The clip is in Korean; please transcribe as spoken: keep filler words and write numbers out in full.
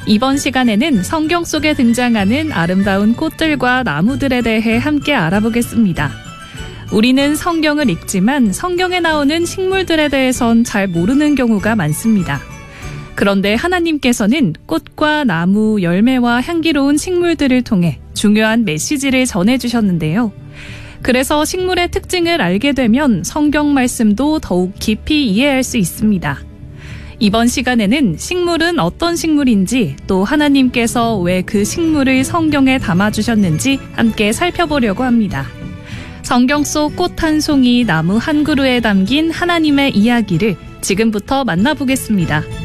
이번 시간에는 성경 속에 등장하는 아름다운 꽃들과 나무들에 대해 함께 알아보겠습니다. 우리는 성경을 읽지만 성경에 나오는 식물들에 대해선 잘 모르는 경우가 많습니다. 그런데 하나님께서는 꽃과 나무, 열매와 향기로운 식물들을 통해 중요한 메시지를 전해주셨는데요. 그래서 식물의 특징을 알게 되면 성경 말씀도 더욱 깊이 이해할 수 있습니다. 이번 시간에는 식물은 어떤 식물인지, 또 하나님께서 왜 그 식물을 성경에 담아주셨는지 함께 살펴보려고 합니다. 성경 속 꽃 한 송이, 나무 한 그루에 담긴 하나님의 이야기를 지금부터 만나보겠습니다.